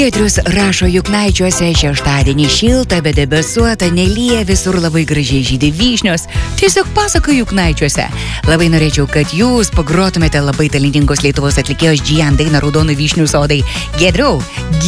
Giedrius rašo, Juknaičiuose šeštadienį šilta, bet debesuota, nelyja, visur labai gražiai žydi vyšnios. Tiesiog pasaka Juknaičiuose. Labai norėčiau, kad jūs pagrotumėte labai talentingos Lietuvos atlikėjos Džian dainą Raudonų vyšnių sodai. Giedriau.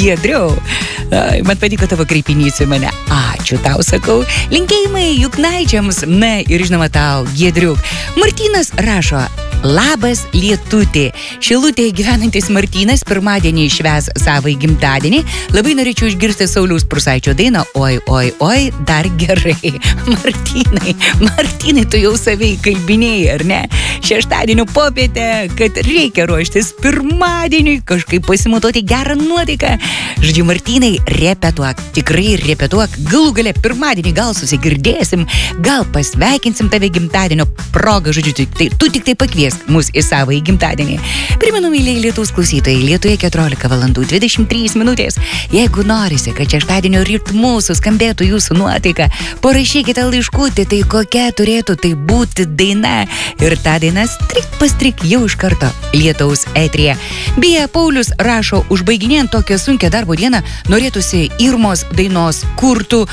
Man patiko tavo kreipinys į mane. Ačiū tau, sakau. Linkėjimai Juknaičiams. Na ir žinoma tau, Giedriuk. Martynas rašo, labas Lietutė. Šilutėje gyvenantis Martynas pirmadienį švęs savo gimtadienį. Labai norėčiau išgirsti Sauliaus Prūsaičio dainą Oi, dar gerai. Martynai, tu jau savai kalbinėjai, ar ne? Šeštadienio popietę, kad reikia ruoštis pirmadieniui, kažkaip pasimatuoti gerą nuotaiką. Žodžiu, Martynai, repetuok, tikrai repetuok. Galų gale pirmadienį gal susigirdėsim, gal pasveikinsim tave gimtadienio progą. Žodžiu, tu tik tai pakviesk mus į savo gimtadienį. Primenu, mėlyje Lietuvos klausytojai, Lietuvoje 14 valandų 23 minutės. Jeigu norisi, kad šeštadienio ritmu suskambėtų jūsų nuotaika, parašykite laiškutį, tai kokia turėtų tai būti daina. Ir ta daina strik pastrik jau iš karto Lietaus eteryje. Beje, Paulius rašo, užbaiginėjant tokią sunkią darbo dieną, norėtųsi Irmos dainos kurtų.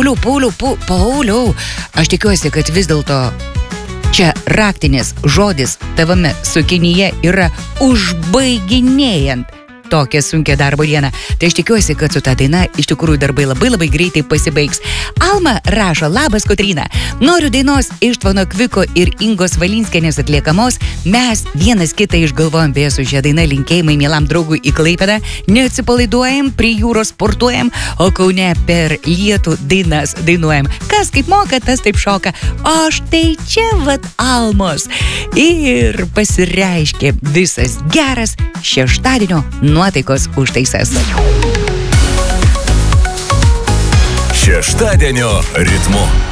Pauliau, aš tikiuosi, kad vis dėlto čia raktinis žodis tavame sakinyje yra užbaiginėjant tokią sunkią darbo dieną. Tai aš tikiuosi, kad su ta daina iš tikrųjų darbai labai greitai pasibaigs. Alma rašo, labas Kotryna. Noriu dainos Ištvano Kviko ir Ingos Valinskienės atliekamos. Mes vienas kitą išgalvojam, beje, su šia daina linkėjimai mielam draugui į Klaipėdą. Neatsipalaiduojam, prie jūros sportuojam, o Kaune per lietų dainas dainuojam. Kas kaip moka, tas taip šoka. O štai čia vat Almos. Ir pasireiškė visas geras šeštadienio nuotaikos užtaisas. Šeštadienio ritmu.